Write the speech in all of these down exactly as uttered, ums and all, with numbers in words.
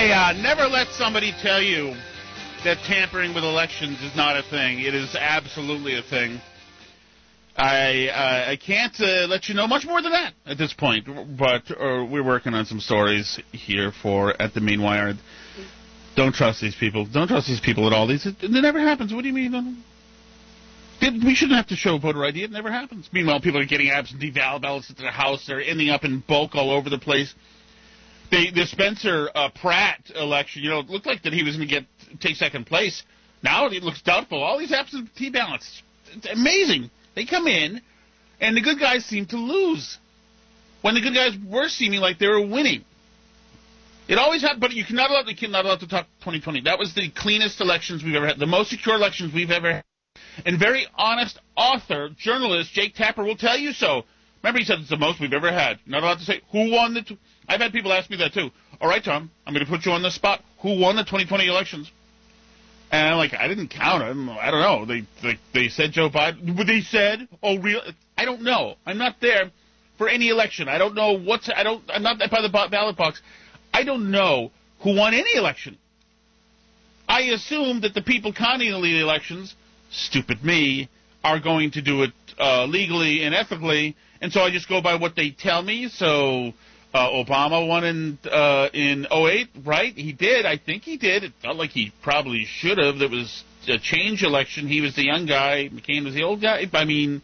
Hey, uh, never let somebody tell you that tampering with elections is not a thing. It is absolutely a thing. I uh, I can't uh, let you know much more than that at this point, but uh, we're working on some stories here for At the Meanwhile. Don't trust these people. Don't trust these people at all. These it, it never happens. What do you mean? We shouldn't have to show voter I D. It never happens. Meanwhile, people are getting absentee ballots at their house. They're ending up in bulk all over the place. The, the Spencer uh, Pratt election, you know, it looked like that he was going to get take second place. Now it looks doubtful. All these absentee ballots. It's amazing. They come in, and the good guys seem to lose when the good guys were seeming like they were winning. It always happened, but you cannot allowed, you cannot allowed to talk twenty twenty. That was the cleanest elections we've ever had, the most secure elections we've ever had. And very honest author, journalist, Jake Tapper will tell you so. Remember, he said it's the most we've ever had. Not allowed to say who won the... T- I've had people ask me that, too. All right, Tom, I'm going to put you on the spot. Who won the twenty twenty elections? And I'm like, I didn't count them. I don't know. They they, they said Joe Biden. They said, oh, real? I don't know. I'm not there for any election. I don't know what's... I don't, I'm not by the ballot box. I don't know who won any election. I assume that the people counting the elections, stupid me, are going to do it uh, legally and ethically, and so I just go by what they tell me. So uh, Obama won in uh, in oh eight, right? He did. I think he did. It felt like he probably should have. There was a change election. He was the young guy. McCain was the old guy. I mean,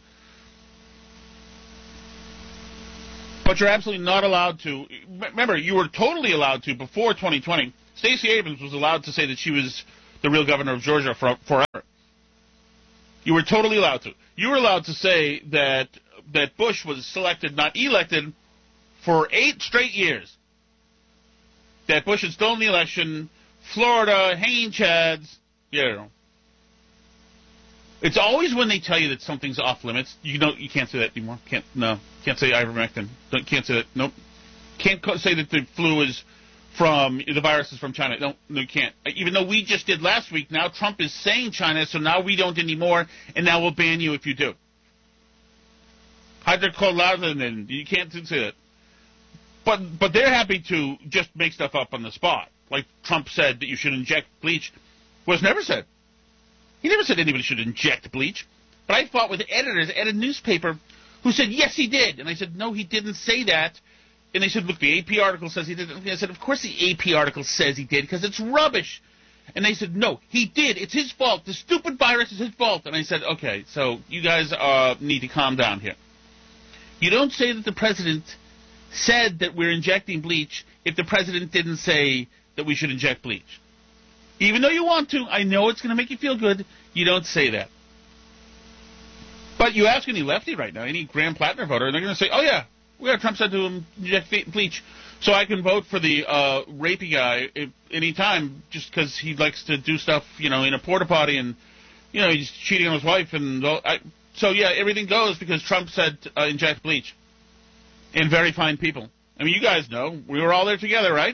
but you're absolutely not allowed to. Remember, you were totally allowed to before twenty twenty. Stacey Abrams was allowed to say that she was the real governor of Georgia for, forever. You were totally allowed to. You were allowed to say that that Bush was selected, not elected, for eight straight years. That Bush had stolen the election, Florida, hanging chads, you know. It's always when they tell you that something's off limits. You know, you can't say that anymore. Can't no. Can't say ivermectin. Don't, can't say that. Nope. Can't say that the flu is from the virus is from China. No, no, you can't. Even though we just did last week, now Trump is saying China, so now we don't anymore, and now we'll ban you if you do. Hydrocolazin, you can't say that. But but they're happy to just make stuff up on the spot. Like Trump said that you should inject bleach. Was never said. He never said anybody should inject bleach. But I fought with editors at a newspaper who said, yes, he did. And I said, no, he didn't say that. And they said, look, the A P article says he did. And I said, of course the A P article says he did because it's rubbish. And they said, no, he did. It's his fault. The stupid virus is his fault. And I said, okay, so you guys uh, need to calm down here. You don't say that the president said that we're injecting bleach if the president didn't say that we should inject bleach. Even though you want to, I know it's going to make you feel good, you don't say that. But you ask any lefty right now, any Graham Plattner voter, and they're going to say, oh, yeah, well, Trump said to inject bleach, so I can vote for the uh, rapey guy any time just because he likes to do stuff, you know, in a porta potty and, you know, he's cheating on his wife. and I, So, yeah, everything goes because Trump said uh, inject bleach. And very fine people. I mean, you guys know. We were all there together, right?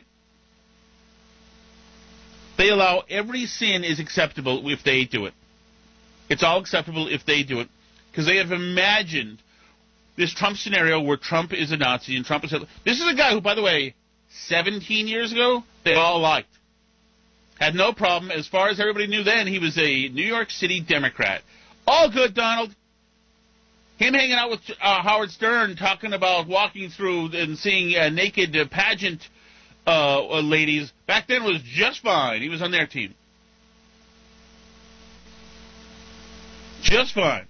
They allow every sin is acceptable if they do it. It's all acceptable if they do it. Because they have imagined this Trump scenario where Trump is a Nazi and Trump is Hitler. This is a guy who, by the way, seventeen years ago, they all liked. Had no problem. As far as everybody knew then, he was a New York City Democrat. All good, Donald. Him hanging out with uh, Howard Stern, talking about walking through and seeing uh, naked uh, pageant uh, uh, ladies, back then was just fine. He was on their team. Just fine.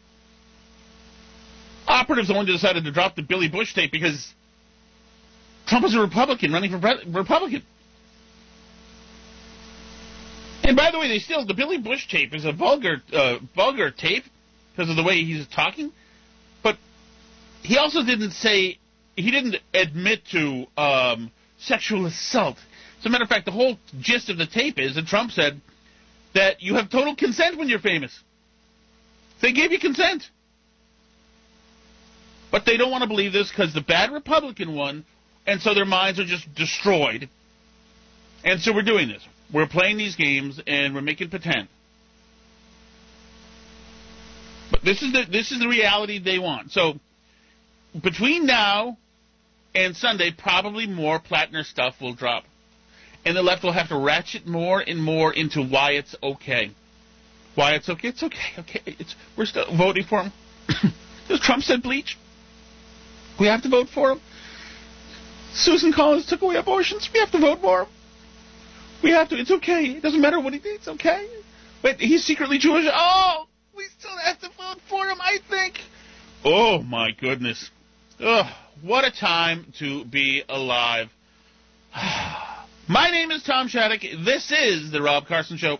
Operatives only decided to drop the Billy Bush tape because Trump was a Republican running for pre- Republican. And by the way, they still, the Billy Bush tape is a vulgar, uh, vulgar tape because of the way he's talking. But he also didn't say, he didn't admit to um, sexual assault. As a matter of fact, the whole gist of the tape is that Trump said that you have total consent when you're famous. They gave you consent. But they don't want to believe this because the bad Republican won, and so their minds are just destroyed. And so we're doing this. We're playing these games, and we're making pretend. But this is the this is the reality they want. So between now and Sunday, probably more Plattner stuff will drop. and the left will have to ratchet more and more into why it's okay. Why it's okay. It's okay. Okay. It's we're still voting for him. Because Trump said bleach. We have to vote for him. Susan Collins took away abortions. We have to vote for him. We have to. It's okay. It doesn't matter what he did. It's okay. But he's secretly Jewish. Oh, we still have to vote for him, I think. Oh, my goodness. Ugh, what a time to be alive. My name is Tom Shattuck. This is The Rob Carson Show.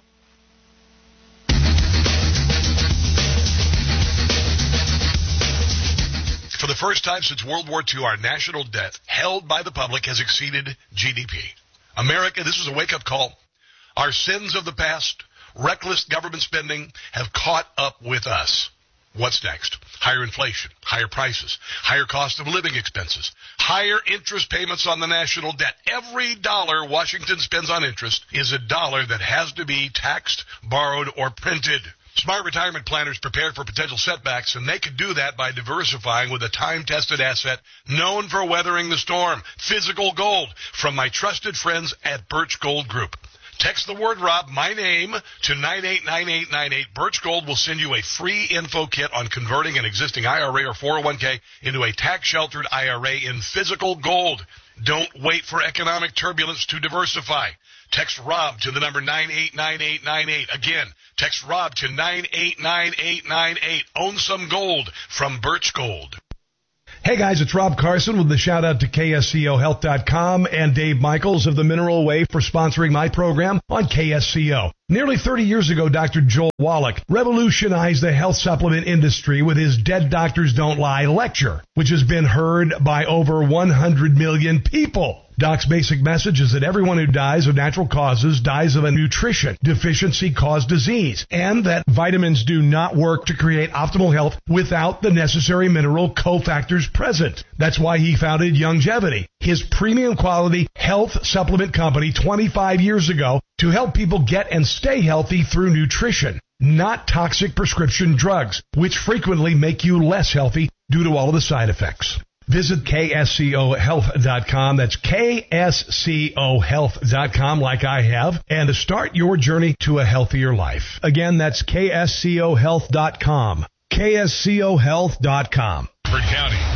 For the first time since World War Two, our national debt held by the public has exceeded G D P. America, this was a wake-up call. Our sins of the past, reckless government spending, have caught up with us. What's next? Higher inflation, higher prices, higher cost of living expenses, higher interest payments on the national debt. Every dollar Washington spends on interest is a dollar that has to be taxed, borrowed, or printed. Smart retirement planners prepare for potential setbacks, and they can do that by diversifying with a time-tested asset known for weathering the storm, physical gold, from my trusted friends at Birch Gold Group. Text the word Rob, my name, to nine eight nine eight nine eight. Birch Gold will send you a free info kit on converting an existing I R A or four oh one k into a tax-sheltered I R A in physical gold. Don't wait for economic turbulence to diversify. Text Rob to the number nine eight nine eight nine eight. Again, text Rob to nine eight nine eight nine eight. Own some gold from Birch Gold. Hey guys, it's Rob Carson with the shout out to K S C O health dot com and Dave Michaels of the Mineral Way for sponsoring my program on K S C O. Nearly thirty years ago, Doctor Joel Wallach revolutionized the health supplement industry with his Dead Doctors Don't Lie lecture, which has been heard by over one hundred million people. Doc's basic message is that everyone who dies of natural causes dies of a nutrition deficiency caused disease, and that vitamins do not work to create optimal health without the necessary mineral cofactors present. That's why he founded Youngevity, his premium quality health supplement company twenty-five years ago, to help people get and stay healthy through nutrition, not toxic prescription drugs, which frequently make you less healthy due to all of the side effects. Visit K S C O health dot com. That's K S C O health dot com, like I have, and to start your journey to a healthier life. Again, that's K S C O health dot com. K S C O health dot com. County.